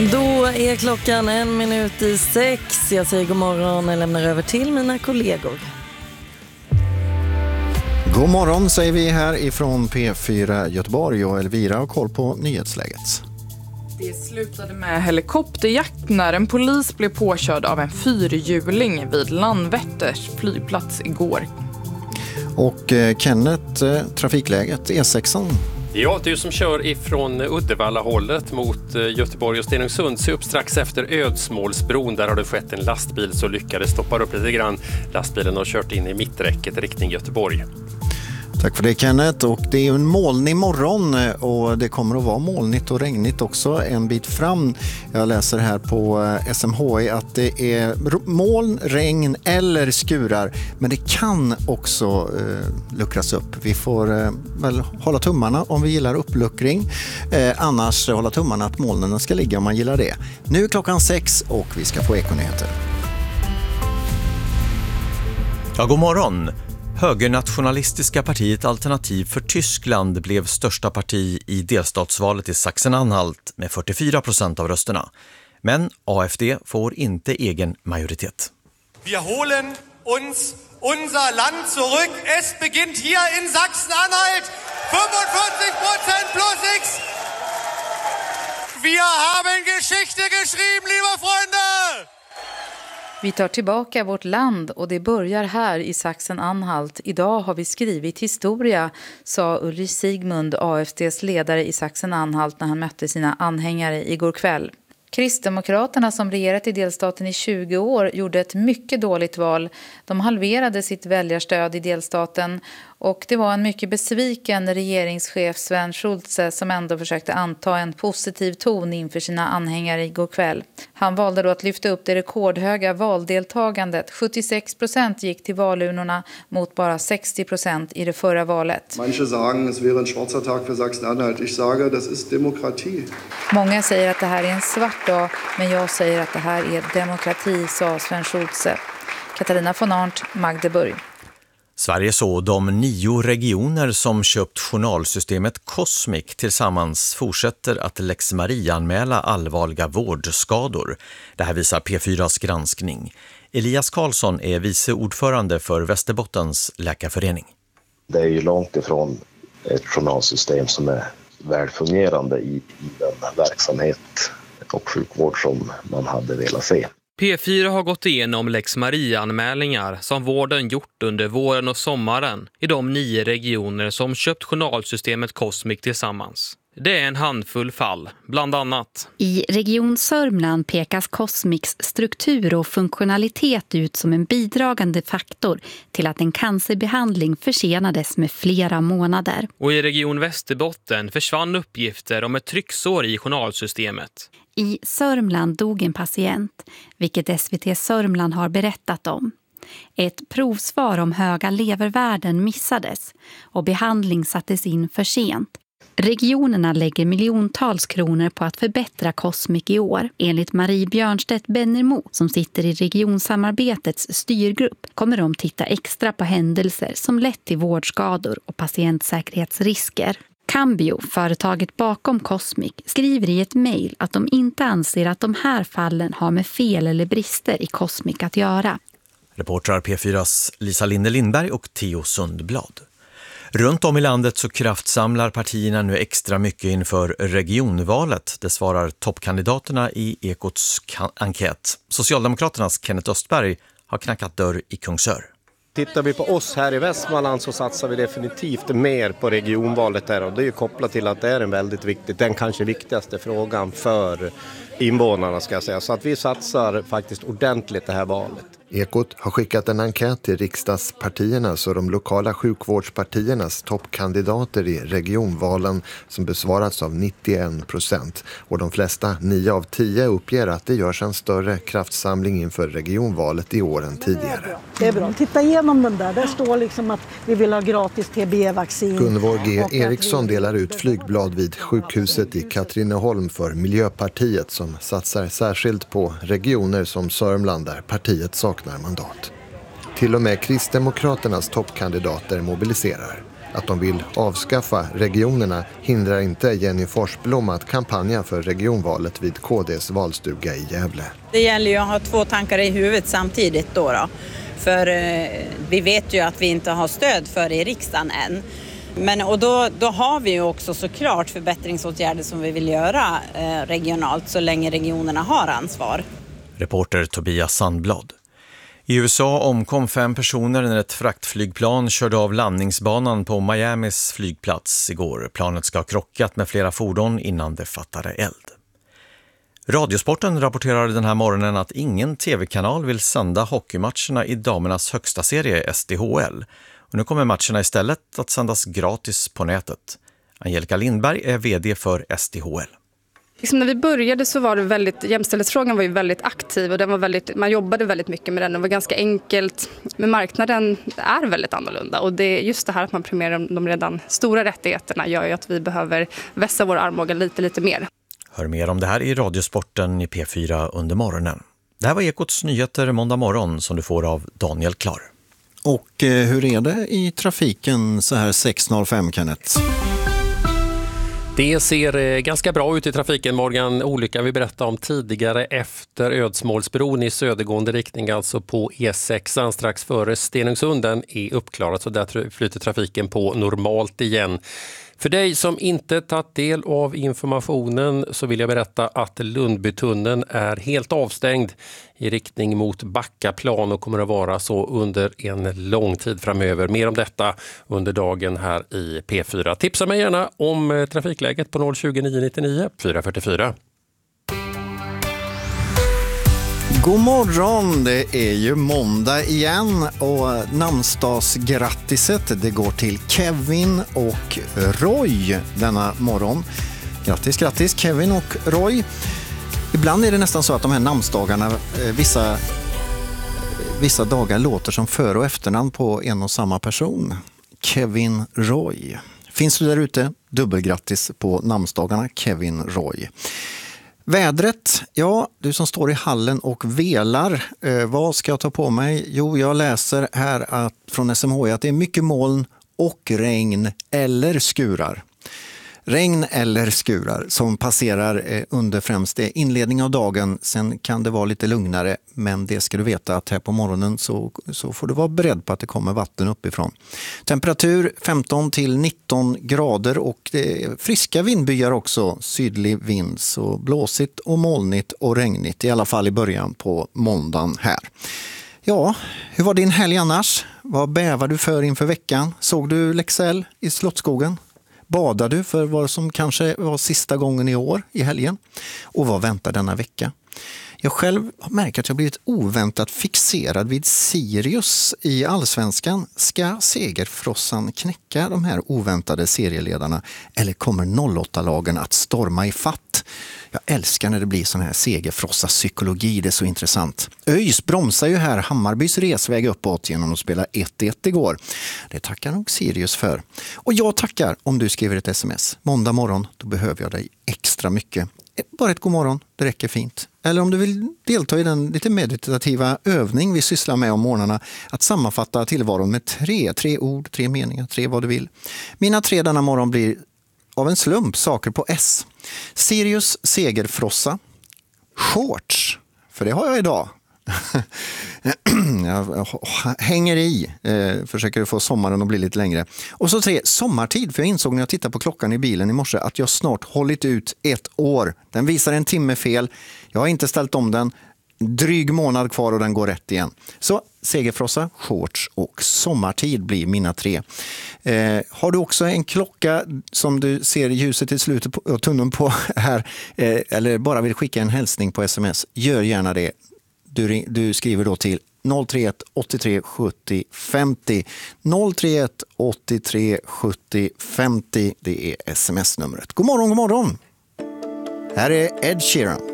Då är klockan 5:01. Jag säger god morgon och lämnar över till mina kollegor. God morgon säger vi här ifrån P4 Göteborg och Elvira har koll på nyhetsläget. Det slutade med helikopterjakt när en polis blev påkörd av en fyrhjuling vid Landvetters flygplats igår. Och Kenneth, trafikläget E6an. Ja, du som kör ifrån Uddevalla-hållet mot Göteborg och Stenungsund, se upp strax efter Ödsmålsbron. Där har det skett en lastbil så lyckades stoppa upp lite grann. Lastbilen har kört in i mitträcket riktning Göteborg. Tack för det Kenneth, och det är en molnig morgon och det kommer att vara molnigt och regnigt också en bit fram. Jag läser här på SMHI att det är moln, regn eller skurar, men det kan också luckras upp. Vi får väl hålla tummarna om vi gillar uppluckring, annars hålla tummarna att molnen ska ligga om man gillar det. Nu är klockan 6 och vi ska få ekonyheter. Ja, god morgon. Högernationalistiska partiet Alternativ för Tyskland blev största parti i delstatsvalet i Sachsen-Anhalt med 44% av rösterna. Men AfD får inte egen majoritet. Wir holen uns unser Land zurück. Es beginnt hier in Sachsen-Anhalt. 45% plus X. Wir haben Geschichte geschrieben, liebe Freunde! Vi tar tillbaka vårt land och det börjar här i Sachsen-Anhalt. Idag har vi skrivit historia, sa Ulrich Sigmund, AfDs ledare i Sachsen-Anhalt när han mötte sina anhängare igår kväll. Kristdemokraterna som regerat i delstaten i 20 år gjorde ett mycket dåligt val. De halverade sitt väljarstöd i delstaten och det var en mycket besviken regeringschef Sven Schulze som ändå försökte anta en positiv ton inför sina anhängare igår kväll. Han valde då att lyfta upp det rekordhöga valdeltagandet. 76% gick till valurnorna mot bara 60% i det förra valet. Manche sagen, es wäre en schwarzer tag för Sachsen-Anhalt. Ich sage, das ist demokrati. Många säger att det här är en svart dag, men jag säger att det här är demokrati, sa Sven Schulze. Katarina von Arndt, Magdeburg. Sverige så de 9 regioner som köpt journalsystemet Cosmic tillsammans fortsätter att Lex Maria-anmäla allvarliga vårdskador. Det här visar P4s granskning. Elias Karlsson är vice ordförande för Västerbottens läkarförening. Det är ju långt ifrån ett journalsystem som är välfungerande i den verksamhet och sjukvård som man hade velat se. P4 har gått igenom Lex Maria-anmälningar som vården gjort under våren och sommaren i de 9 regioner som köpt journalsystemet Cosmic tillsammans. Det är en handfull fall, bland annat. I Region Sörmland pekas Cosmics struktur och funktionalitet ut som en bidragande faktor till att en cancerbehandling försenades med flera månader. Och i Region Västerbotten försvann uppgifter om ett trycksår i journalsystemet. I Sörmland dog en patient, vilket SVT Sörmland har berättat om. Ett provsvar om höga levervärden missades och behandling sattes in för sent. Regionerna lägger miljontals kronor på att förbättra Cosmic i år. Enligt Marie Björnstedt Bennermo som sitter i regionsamarbetets styrgrupp kommer de titta extra på händelser som lett till vårdskador och patientsäkerhetsrisker. Cambio, företaget bakom Cosmic, skriver i ett mejl att de inte anser att de här fallen har med fel eller brister i Cosmic att göra. Reportrar P4s Lisa Linde Lindberg och Theo Sundblad. Runt om i landet så kraftsamlar partierna nu extra mycket inför regionvalet. Det svarar toppkandidaterna i Ekots enkät. Socialdemokraternas Kenneth Östberg har knackat dörr i Kungsör. Tittar vi på oss här i Västmanland så satsar vi definitivt mer på regionvalet här, och det är ju kopplat till att det är en väldigt viktig, den kanske viktigaste frågan för invånarna ska jag säga. Så att vi satsar faktiskt ordentligt det här valet. Ekot har skickat en enkät till riksdagspartiernas och de lokala sjukvårdspartiernas toppkandidater i regionvalen som besvarats av 91%. Och de flesta, 9 av 10, uppger att det görs en större kraftsamling inför regionvalet i år än tidigare. Det är bra. Titta igenom den där. Där står liksom att vi vill ha gratis TB-vaccin. Gunvor G. Eriksson delar ut flygblad vid sjukhuset i Katrineholm för Miljöpartiet som satsar särskilt på regioner som Sörmland där partiet saknar mandat. Till och med Kristdemokraternas toppkandidater mobiliserar. Att de vill avskaffa regionerna hindrar inte Jenny Forsblom att kampanja för regionvalet vid KDs valstuga i Gävle. Det gäller ju att ha 2 tankar i huvudet samtidigt då. För vi vet ju att vi inte har stöd för i riksdagen än. Och då har vi ju också såklart förbättringsåtgärder som vi vill göra regionalt så länge regionerna har ansvar. Reporter Tobias Sandblad. I USA omkom 5 personer när ett fraktflygplan körde av landningsbanan på Miamis flygplats igår. Planet ska ha krockat med flera fordon innan det fattade eld. Radiosporten rapporterade den här morgonen att ingen tv-kanal vill sända hockeymatcherna i damernas högsta serie SDHL. Och nu kommer matcherna istället att sändas gratis på nätet. Angelica Lindberg är vd för SDHL. När vi började så var det jämställdhetsfrågan var ju väldigt aktiv och man jobbade väldigt mycket med den. Det var ganska enkelt, men marknaden är väldigt annorlunda. Och det är just det här att man premierar de redan stora rättigheterna gör ju att vi behöver vässa vår armbåge lite mer. Hör mer om det här i Radiosporten i P4 under morgonen. Det här var Ekots nyheter måndag morgon som du får av Daniel Klar. Och hur är det i trafiken så här 6.05, Kenneth? Det ser ganska bra ut i trafiken, Morgan. Olyckan vi berättade om tidigare efter Ödsmålsbron i södergående riktning, alltså på E6 strax före Stenungsund, är uppklarat, så där flyter trafiken på normalt igen. För dig som inte tagit del av informationen så vill jag berätta att Lundbytunneln är helt avstängd i riktning mot Backaplan och kommer att vara så under en lång tid framöver. Mer om detta under dagen här i P4. Tipsa mig gärna om trafikläget på 020 999 444. God morgon, det är ju måndag igen och namnsdagsgrattiset det går till Kevin och Roy denna morgon. Grattis Kevin och Roy. Ibland är det nästan så att de här namnsdagarna, vissa dagar låter som för- och efternamn på en och samma person. Kevin Roy. Finns du där ute? Dubbelgrattis på namnsdagarna Kevin Roy. Vädret, ja, du som står i hallen och velar, vad ska jag ta på mig? Jo, jag läser här från SMHI att det är mycket moln och regn eller skurar. Regn eller skurar som passerar under främst inledningen av dagen. Sen kan det vara lite lugnare, men det ska du veta att här på morgonen så får du vara beredd på att det kommer vatten uppifrån. Temperatur 15 till 19 grader och det är friska vindbyar också. Sydlig vind, så blåsigt och molnigt och regnigt, i alla fall i början på måndagen här. Ja, hur var din helg annars? Vad bävar du för inför veckan? Såg du Leksell i Slottsskogen? Badar du för vad som kanske var sista gången i år i helgen? Och vad väntar denna vecka? Jag själv har märkt att jag blivit oväntat fixerad vid Sirius i Allsvenskan. Ska segerfrossan knäcka de här oväntade serieledarna eller kommer 08-lagen att storma i fatt? Jag älskar när det blir sån här segerfrossa psykologi, det är så intressant. ÖIS bromsar ju här Hammarbys resväg uppåt genom att spela 1-1 igår. Det tackar nog Sirius för. Och jag tackar om du skriver ett sms. Måndag morgon, då behöver jag dig extra mycket. Bara ett god morgon, det räcker fint. Eller om du vill delta i den lite meditativa övning vi sysslar med om morgnarna, att sammanfatta tillvaron med tre ord, 3 meningar, 3 vad du vill. Mina 3 denna morgon blir av en slump saker på S. Sirius segerfrossa. Shorts, för det har jag idag. Jag hänger i, försöker få sommaren att bli lite längre. Och så 3, sommartid, för jag insåg när jag tittade på klockan i bilen i morse att jag snart hållit ut 1 år. Den visar en timme fel, jag har inte ställt om den, dryg månad kvar och den går rätt igen. Så segerfrossa, shorts och sommartid blir mina 3. Har du också en klocka som du ser ljuset i slutet på tunneln på här, eller bara vill skicka en hälsning på sms, gör gärna det. Du skriver då till 031 83 70 50. 031 83 70 50, det är sms-numret. God morgon, god morgon! Här är Ed Sheeran.